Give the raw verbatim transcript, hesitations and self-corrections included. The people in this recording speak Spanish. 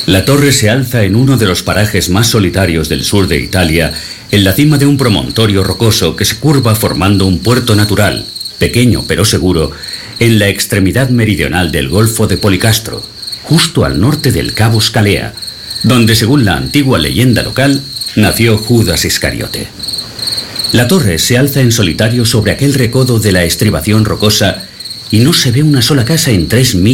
La torre se alza en uno de los parajes más solitarios del sur de Italia, en la cima de un promontorio rocoso que se curva formando un puerto natural, pequeño pero seguro, en la extremidad meridional del Golfo de Policastro, justo al norte del Cabo Scalea, donde, según la antigua leyenda local, nació Judas Iscariote. La torre se alza en solitario sobre aquel recodo de la estribación rocosa y no se ve una sola casa en tres millas